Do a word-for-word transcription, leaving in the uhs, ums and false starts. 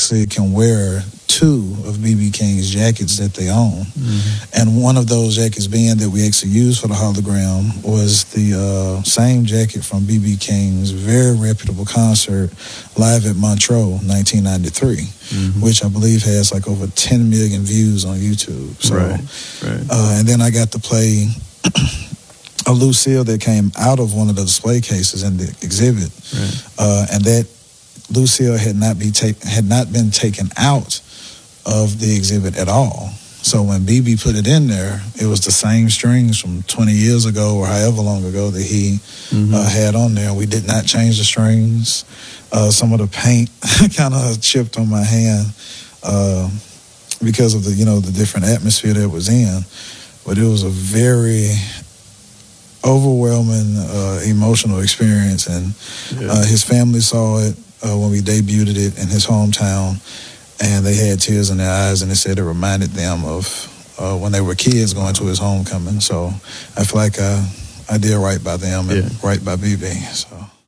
actually can wear two of B B King's jackets that they own. Mm-hmm. And one of those jackets being that we actually used for the hologram was the uh, same jacket from B B King's very reputable concert live at Montreux, nineteen ninety-three, mm-hmm. which I believe has like over ten million views on YouTube. So, right, right. Uh, and then I got to play a Lucille that came out of one of the display cases in the exhibit, right. uh, and that Lucille had not be ta- had not been taken out of the exhibit at all. So when B B put it in there, it was the same strings from twenty years ago or however long ago that he mm-hmm. uh, had on there. We did not change the strings. Uh, some of the paint kind of chipped on my hand uh, because of the you know the different atmosphere that it was in. But it was a very overwhelming, uh, emotional experience, and yeah. uh, his family saw it uh, when we debuted it in his hometown. And they had tears in their eyes, and they said it reminded them of uh, when they were kids going to his homecoming. So I feel like I, I did right by them and yeah. right by B B. So.